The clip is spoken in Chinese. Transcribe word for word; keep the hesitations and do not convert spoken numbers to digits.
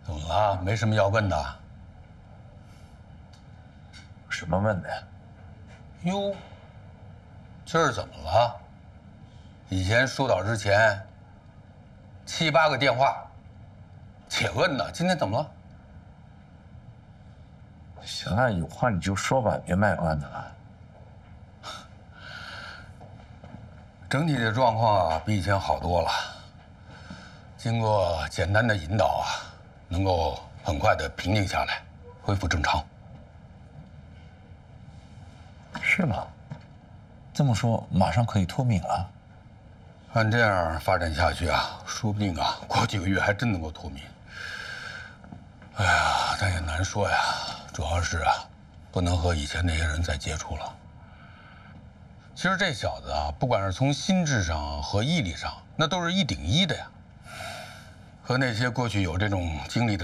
怎么了？没什么要问的。 什么问的呀？ 哟，今儿怎么了？以前疏导之前七八个电话，且问呢，今天怎么了？ 行了，有话你就说吧，别卖关子了。 整体的状况啊，比以前好多了。经过简单的引导啊，能够很快的平静下来，恢复正常。 是吗？这么说，马上可以脱敏了？ 按这样发展下去啊，说不定啊，过几个月还真能够脱敏。哎呀，但也难说呀，主要是啊，不能和以前那些人再接触了。其实这小子啊，不管是从心智上和毅力上，那都是一顶一的呀。和那些过去有这种经历的